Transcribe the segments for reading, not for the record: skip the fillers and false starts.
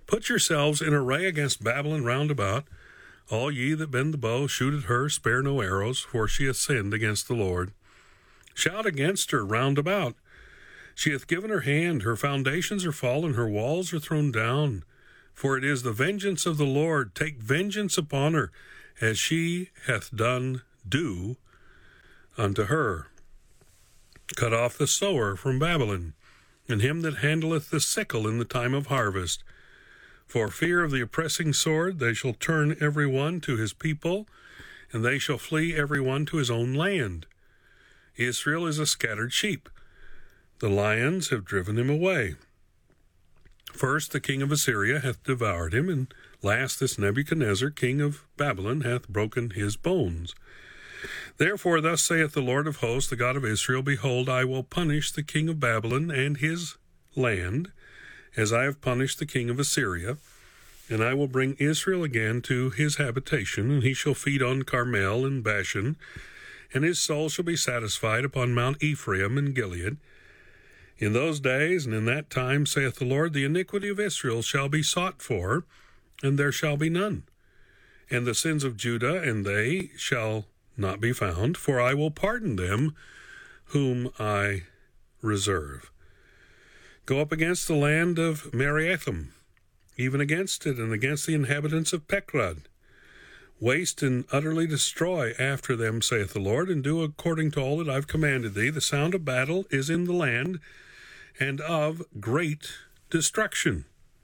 Put yourselves in array against Babylon round about. All ye that bend the bow, shoot at her, spare no arrows, for she hath sinned against the Lord. Shout against her round about. She hath given her hand, her foundations are fallen, her walls are thrown down. For it is the vengeance of the Lord. Take vengeance upon her, as she hath done, do unto her. Cut off the sower from Babylon, and him that handleth the sickle in the time of harvest. For fear of the oppressing sword, they shall turn every one to his people, and they shall flee every one to his own land. Israel is a scattered sheep. The lions have driven him away. First the king of Assyria hath devoured him, and last this Nebuchadnezzar, king of Babylon, hath broken his bones. Therefore thus saith the Lord of hosts, the God of Israel, Behold, I will punish the king of Babylon and his land, as I have punished the king of Assyria, and I will bring Israel again to his habitation, and he shall feed on Carmel and Bashan, and his soul shall be satisfied upon Mount Ephraim and Gilead. In those days and in that time, saith the Lord, the iniquity of Israel shall be sought for, and there shall be none. And the sins of Judah, and they shall not be found, for I will pardon them whom I reserve. Go up against the land of Meriathim, even against it, and against the inhabitants of Pekod. Waste and utterly destroy after them, saith the Lord, and do according to all that I've commanded thee. The sound of battle is in the land, and of great destruction.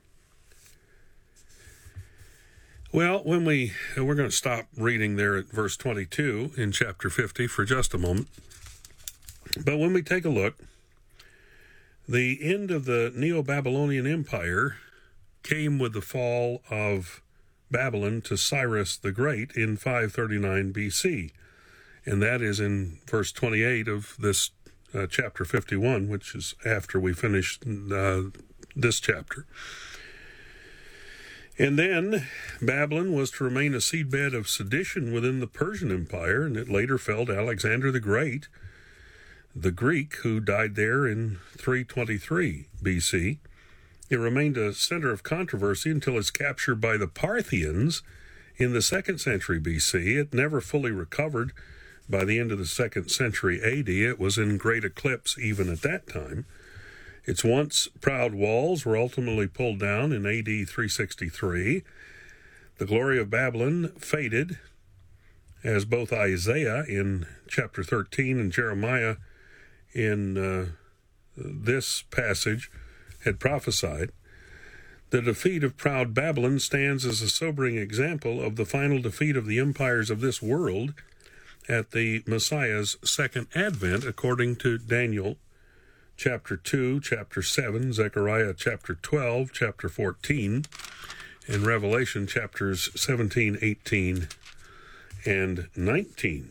Well, we're going to stop reading there at verse 22 in chapter 50 for just a moment. But when we take a look, the end of the Neo-Babylonian Empire came with the fall of Babylon to Cyrus the Great in 539 BC. And that is in verse 28 of this chapter 51, which is after we finish this chapter. And then Babylon was to remain a seedbed of sedition within the Persian Empire, and it later fell to Alexander the Great, the Greek, who died there in 323 BC. It remained a center of controversy until its capture by the Parthians in the 2nd century BC. It never fully recovered by the end of the 2nd century AD. It was in great eclipse even at that time. Its once proud walls were ultimately pulled down in AD 363. The glory of Babylon faded, as both Isaiah in chapter 13 and Jeremiah in this passage had prophesied. The defeat of proud Babylon stands as a sobering example of the final defeat of the empires of this world at the Messiah's second advent, according to Daniel chapter 2, chapter 7, Zechariah chapter 12, chapter 14, and Revelation chapters 17, 18, and 19.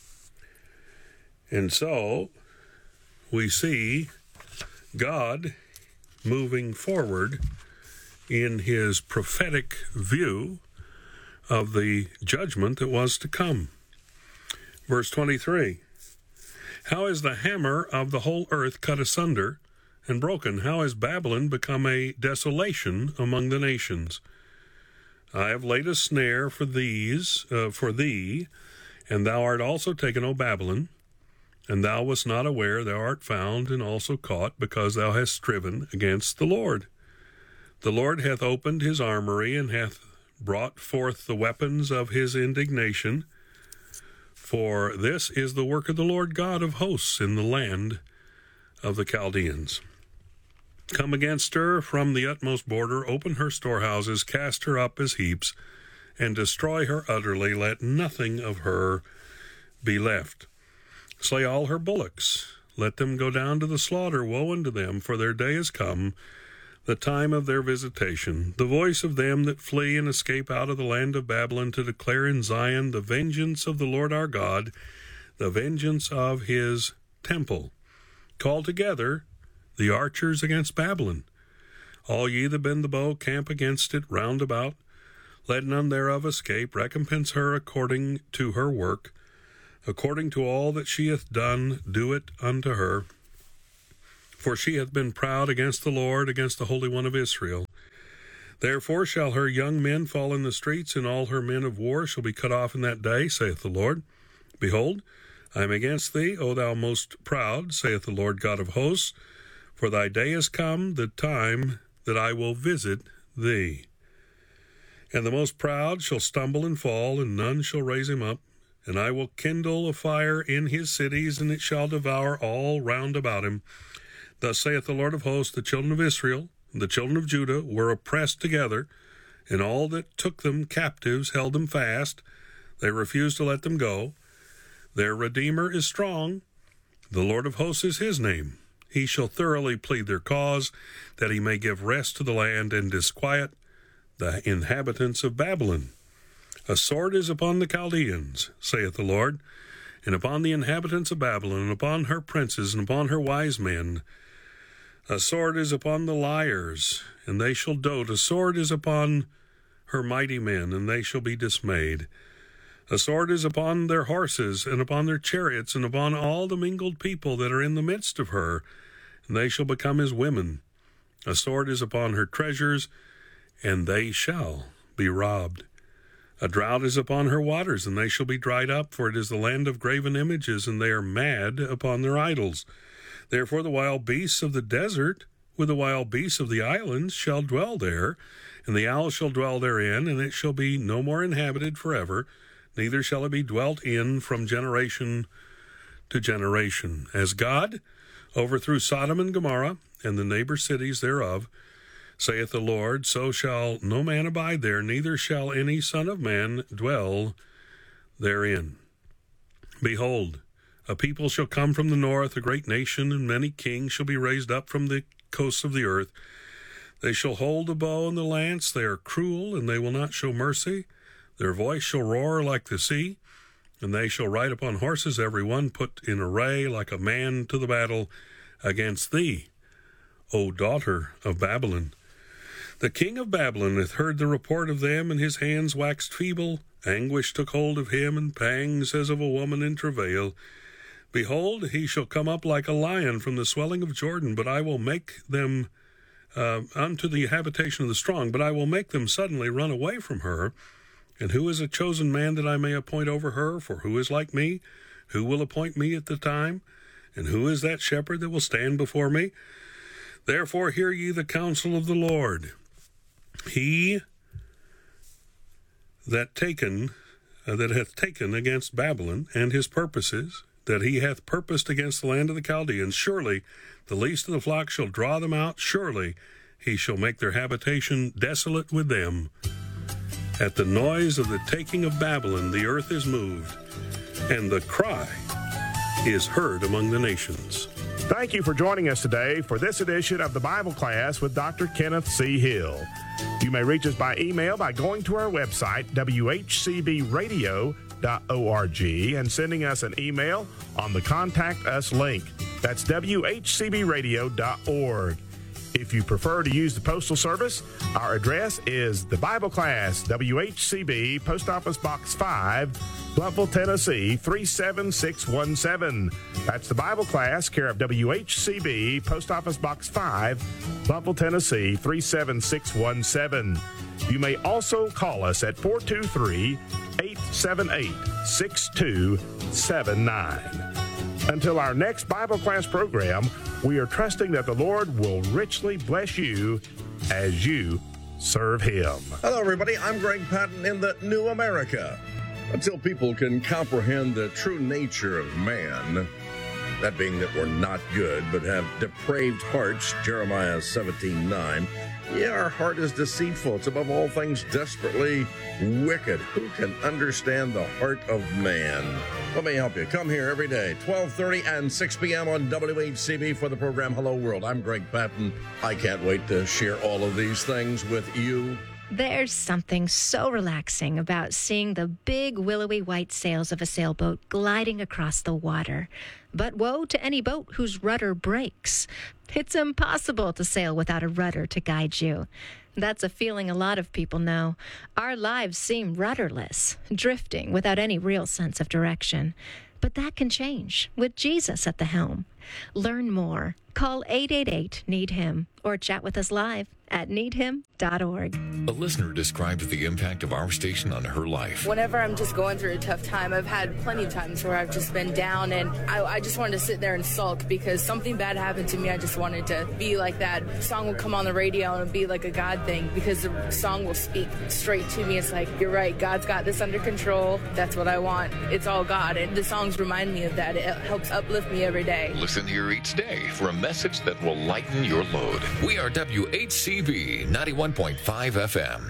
And so we see God moving forward in his prophetic view of the judgment that was to come. Verse 23, How is the hammer of the whole earth cut asunder and broken? How has Babylon become a desolation among the nations? I have laid a snare for thee, and thou art also taken, O Babylon, and thou wast not aware, thou art found and also caught, because thou hast striven against the Lord. The Lord hath opened his armory, and hath brought forth the weapons of his indignation. For this is the work of the Lord God of hosts in the land of the Chaldeans. Come against her from the utmost border, open her storehouses, cast her up as heaps, and destroy her utterly. Let nothing of her be left. Slay all her bullocks. Let them go down to the slaughter. Woe unto them, for their day is come, the time of their visitation. The voice of them that flee and escape out of the land of Babylon, to declare in Zion the vengeance of the Lord our God, the vengeance of his temple. Call together the archers against Babylon. All ye that bend the bow, camp against it round about. Let none thereof escape. Recompense her according to her work. According to all that she hath done, do it unto her. For she hath been proud against the Lord, against the Holy One of Israel. Therefore shall her young men fall in the streets, and all her men of war shall be cut off in that day, saith the Lord. Behold, I am against thee, O thou most proud, saith the Lord God of hosts, for thy day is come, the time that I will visit thee. And the most proud shall stumble and fall, and none shall raise him up. And I will kindle a fire in his cities, and it shall devour all round about him. Thus saith the Lord of hosts, the children of Israel, and the children of Judah were oppressed together, and all that took them captives held them fast. They refused to let them go. Their Redeemer is strong. The Lord of hosts is his name. He shall thoroughly plead their cause, that he may give rest to the land and disquiet the inhabitants of Babylon. A sword is upon the Chaldeans, saith the Lord, and upon the inhabitants of Babylon, and upon her princes, and upon her wise men. A sword is upon the liars, and they shall dote. A sword is upon her mighty men, and they shall be dismayed. A sword is upon their horses, and upon their chariots, and upon all the mingled people that are in the midst of her, and they shall become as women. A sword is upon her treasures, and they shall be robbed. A drought is upon her waters, and they shall be dried up, for it is the land of graven images, and they are mad upon their idols. Therefore the wild beasts of the desert, with the wild beasts of the islands, shall dwell there, and the owl shall dwell therein, and it shall be no more inhabited forever, neither shall it be dwelt in from generation to generation. As God overthrew Sodom and Gomorrah, and the neighbor cities thereof, saith the Lord, so shall no man abide there, neither shall any son of man dwell therein. Behold, a people shall come from the north, a great nation, and many kings shall be raised up from the coasts of the earth. They shall hold the bow and the lance. They are cruel, and they will not show mercy. Their voice shall roar like the sea, and they shall ride upon horses, every one put in array like a man to the battle against thee, O daughter of Babylon. The king of Babylon hath heard the report of them, and his hands waxed feeble. Anguish took hold of him, and pangs as of a woman in travail. Behold, he shall come up like a lion from the swelling of Jordan, but I will make them unto the habitation of the strong, but I will make them suddenly run away from her. And who is a chosen man that I may appoint over her? For who is like me? Who will appoint me at the time? And who is that shepherd that will stand before me? Therefore hear ye the counsel of the Lord. He that hath taken against Babylon and his purposes, that he hath purposed against the land of the Chaldeans, surely the least of the flock shall draw them out. Surely he shall make their habitation desolate with them. At the noise of the taking of Babylon, the earth is moved, and the cry is heard among the nations. Thank you for joining us today for this edition of the Bible Class with Dr. Kenneth C. Hill. You may reach us by email by going to our website, whcbradio.org, and sending us an email on the Contact Us link. That's whcbradio.org. If you prefer to use the postal service, our address is the Bible Class, WHCB, Post Office Box 5, Bluffville, Tennessee, 37617. That's the Bible Class, care of WHCB, Post Office Box 5, Bluffville, Tennessee, 37617. You may also call us at 423-878-6279. Until our next Bible class program, we are trusting that the Lord will richly bless you as you serve Him. Hello, everybody. I'm Greg Patton in the New America. Until people can comprehend the true nature of man, that being that we're not good but have depraved hearts, Jeremiah 17:9. Yeah, our heart is deceitful. It's above all things desperately wicked. Who can understand the heart of man? Let me help you. Come here every day, 12:30 and 6 p.m. on WHCB for the program Hello World. I'm Greg Patton. I can't wait to share all of these things with you. There's something so relaxing about seeing the big willowy white sails of a sailboat gliding across the water. But woe to any boat whose rudder breaks. It's impossible to sail without a rudder to guide you. That's a feeling a lot of people know. Our lives seem rudderless, drifting without any real sense of direction. But that can change with Jesus at the helm. Learn more. Call 888-NEED-HIM or chat with us live at needhim.org. A listener describes the impact of our station on her life. Whenever I'm just going through a tough time, I've had plenty of times where I've just been down and I just wanted to sit there and sulk because something bad happened to me. I just wanted to be like that. Song will come on the radio and it'll be like a God thing because the song will speak straight to me. It's like, you're right, God's got this under control. That's what I want. It's all God. And the songs remind me of that. It helps uplift me every day. Listen here each day for a message that will lighten your load. We are WHCB 91.5 FM.